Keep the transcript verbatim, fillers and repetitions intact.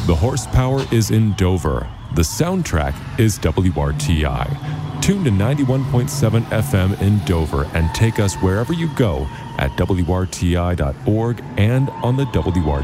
The horsepower is in Dover. The soundtrack is W R T I. Tune to ninety-one point seven F M in Dover and take us wherever you go at W R T I dot org and on the W R